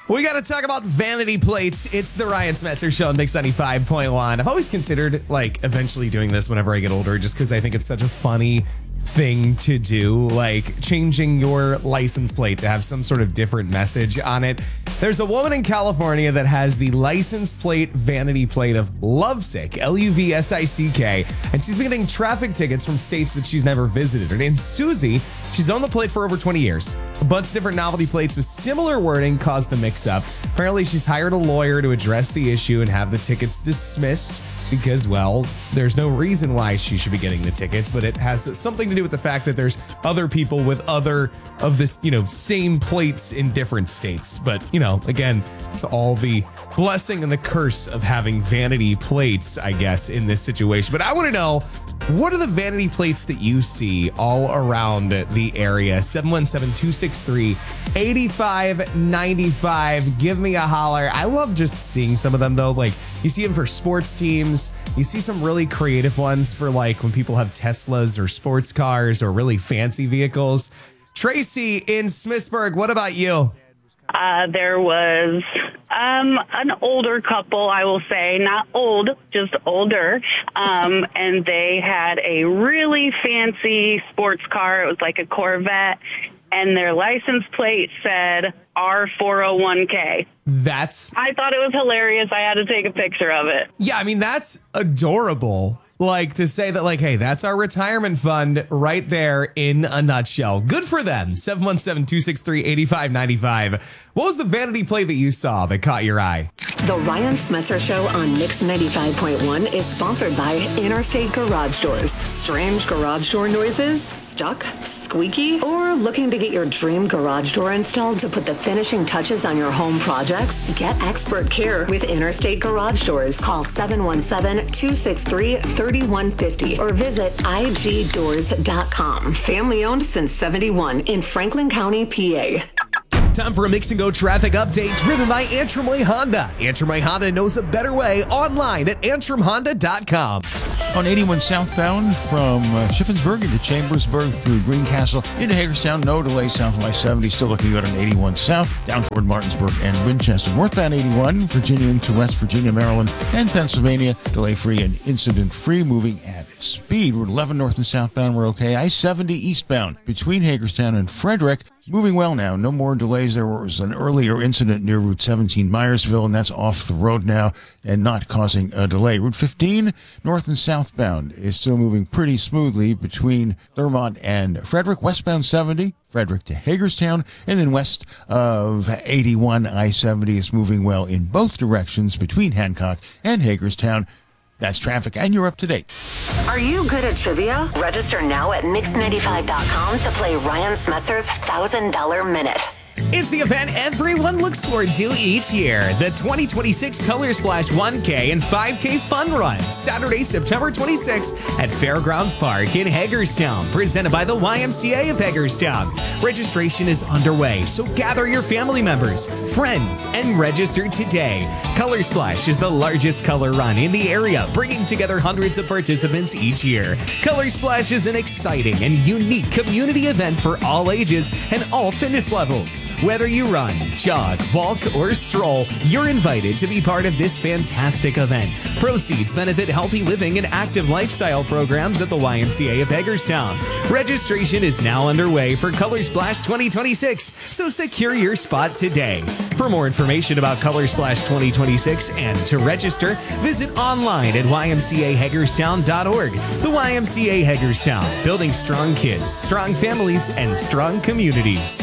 We got to talk about vanity plates. It's the Ryan Smetzer Show on Mix 95.1. I've always considered eventually doing this whenever I get older, just because I think it's such a funny thing to do, like changing your license plate to have some sort of different message on it. There's a woman in California that has the license plate vanity plate of Lovesick, Luvsick, and she's been getting traffic tickets from states that she's never visited. Her name's Susie. She's owned the plate for over 20 years. A bunch of different novelty plates with similar wording caused the mix-up. Apparently, she's hired a lawyer to address the issue and have the tickets dismissed because, well, there's no reason why she should be getting the tickets, but it has something to do with the fact that there's other people with other of this, same plates in different states. But, again, it's all the blessing and the curse of having vanity plates, I guess, in this situation. But I want to know, what are the vanity plates that you see all around the area? 717-263-8595. Give me a holler. I love just seeing some of them, though. Like, you see them for sports teams. You see some really creative ones for, when people have Teslas or sports cars or really fancy vehicles. Tracy in Smithsburg, what about you? There was an older couple, I will say, not old, just older, and they had a really fancy sports car. It was like a Corvette, and their license plate said R401k. I thought it was hilarious. I had to take a picture of it. Yeah, I mean, that's adorable. To say that, hey, that's our retirement fund right there in a nutshell. Good for them. 717-263-8595. What was the vanity plate that you saw that caught your eye? The Ryan Smetzer Show on Mix 95.1 is sponsored by Interstate Garage Doors. Strange garage door noises? Stuck? Squeaky? Or looking to get your dream garage door installed to put the finishing touches on your home projects? Get expert care with Interstate Garage Doors. Call 717-263-3150 or visit igdoors.com. Family owned since 71 in Franklin County, PA. Time for a Mix and Go traffic update driven by Antrim Way Honda. Antrim Way Honda knows a better way online at antrimhonda.com. On 81 southbound from Shippensburg into Chambersburg through Greencastle into Hagerstown, no delay south of I-70, still looking good on 81 south, down toward Martinsburg and Winchester. Northbound 81, Virginia into West Virginia, Maryland, and Pennsylvania, delay-free and incident-free, moving at speed. Route 11 north and southbound, we're okay. I-70 eastbound between Hagerstown and Frederick, moving well now. No more delays. There was an earlier incident near Route 17 Myersville, and that's off the road now and not causing a delay. Route 15 north and southbound is still moving pretty smoothly between Thurmont and Frederick. Westbound 70, Frederick to Hagerstown, and then west of 81 I-70 is moving well in both directions between Hancock and Hagerstown. That's traffic, and you're up to date. Are you good at trivia? Register now at Mix95.com to play Ryan Smetzer's $1,000 Minute. It's the event everyone looks forward to each year. The 2026 Color Splash 1K and 5K Fun Run, Saturday, September 26th at Fairgrounds Park in Hagerstown, presented by the YMCA of Hagerstown. Registration is underway, so gather your family members, friends, and register today. Color Splash is the largest color run in the area, bringing together hundreds of participants each year. Color Splash is an exciting and unique community event for all ages and all fitness levels. Whether you run, jog, walk, or stroll, you're invited to be part of this fantastic event. Proceeds benefit healthy living and active lifestyle programs at the YMCA of Hagerstown. Registration is now underway for Color Splash 2026, so secure your spot today. For more information about Color Splash 2026 and to register, visit online at ymcahagerstown.org. The YMCA Hagerstown, building strong kids, strong families, and strong communities.